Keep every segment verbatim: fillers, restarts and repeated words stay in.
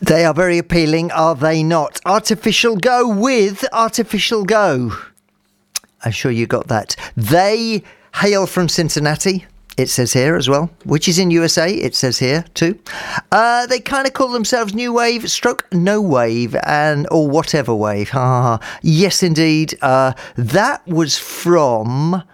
They are very appealing, are they not? Artificial Go with Artificial Go. I'm sure you got that. They hail from Cincinnati, it says here as well, which is in U S A, it says here too. Uh, they kind of call themselves New Wave, stroke No Wave, and or whatever wave. Ha ha ha. Yes, indeed. Uh, that was from...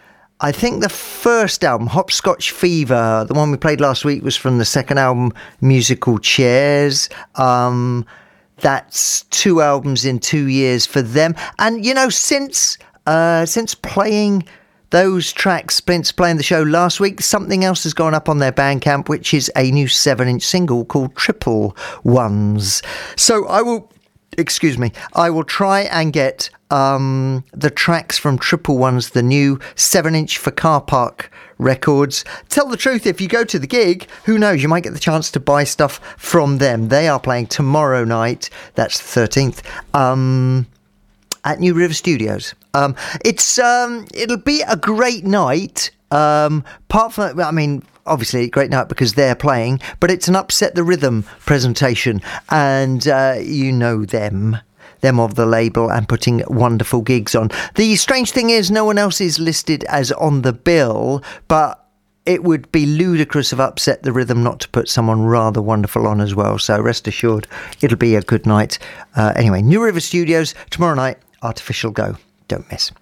I think the first album, Hopscotch Fever, the one we played last week, was from the second album, Musical Chairs. Um, that's two albums in two years for them. And, you know, since uh, since playing those tracks, since playing the show last week, something else has gone up on their Bandcamp, which is a new seven-inch single called Triple Ones. So I will... Excuse me. I will try and get um, the tracks from Triple Ones, the new seven-inch for Car Park Records. Tell the truth, if you go to the gig, who knows, you might get the chance to buy stuff from them. They are playing tomorrow night, that's the thirteenth, um, at New River Studios. Um, it's um, it'll be a great night. Um, apart from, I mean... Obviously, a great night because they're playing, but it's an Upset the Rhythm presentation, and uh, you know them, them of the label, and putting wonderful gigs on. The strange thing is, no one else is listed as on the bill, but it would be ludicrous of Upset the Rhythm not to put someone rather wonderful on as well. So rest assured, it'll be a good night. Uh, anyway, New River Studios tomorrow night. Artificial Go. Don't miss.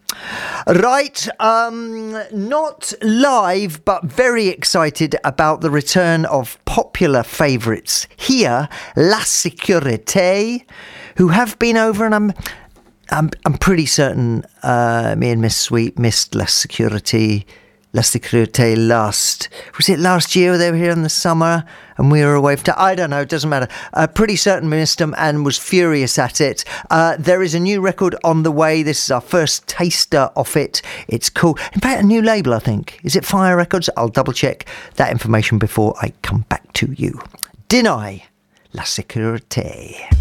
Right, um, not live, but very excited about the return of popular favourites here, La Sécurité, who have been over, and I'm, I'm, I'm pretty certain uh, me and Miss Sweet missed La Sécurité, La Sécurité last, was it last year they were here in the summer and we were away for, I don't know, it doesn't matter. Uh, pretty certain missed them and was furious at it. Uh, there is a new record on the way. This is our first taster of it. It's cool. In fact, a new label, I think. Is it Fire Records? I'll double check that information before I come back to you. Deny La Sécurité.